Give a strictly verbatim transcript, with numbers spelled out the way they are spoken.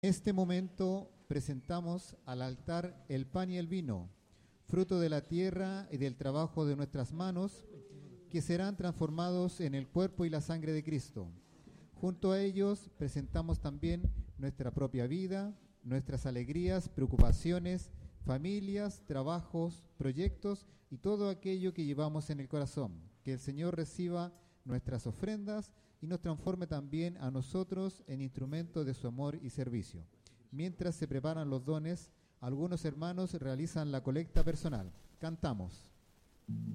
En este momento presentamos al altar el pan y el vino, fruto de la tierra y del trabajo de nuestras manos, que serán transformados en el cuerpo y la sangre de Cristo. Junto a ellos presentamos también nuestra propia vida, nuestras alegrías, preocupaciones, familias, trabajos, proyectos y todo aquello que llevamos en el corazón. Que el Señor reciba nuestras ofrendas y nos transforme también a nosotros en instrumentos de su amor y servicio. Mientras se preparan los dones, algunos hermanos realizan la colecta personal. Cantamos.